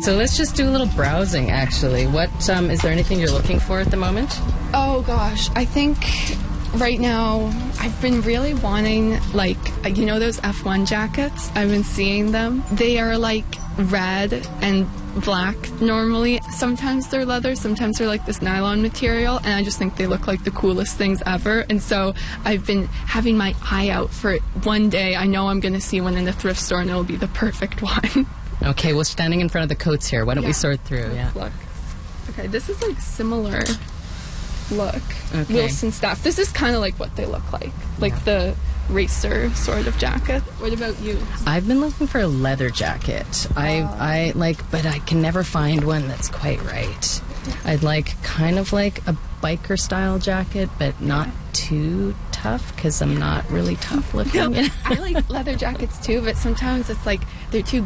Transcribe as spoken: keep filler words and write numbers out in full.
So let's just do a little browsing, actually. What, um, is there anything you're looking for at the moment? Oh gosh, I think right now I've been really wanting, like, you know those F one jackets? I've been seeing them. They are like red and black normally. Sometimes they're leather, sometimes they're like this nylon material, and I just think they look like the coolest things ever. And so I've been having my eye out for it. One day I know I'm going to see one in the thrift store and it'll be the perfect one. Okay, well, standing in front of the coats here, why don't Yeah. we sort through? Let's Yeah. look. Okay, this is like similar look. Okay. Wilson staff. This is kind of like what they look like. Like the racer sort of jacket. What about you? I've been looking for a leather jacket. I, I like, but I can never find one that's quite right. I'd like kind of like a biker style jacket, but not too tough because I'm not really tough looking. No, I like leather jackets too, but sometimes it's like they're too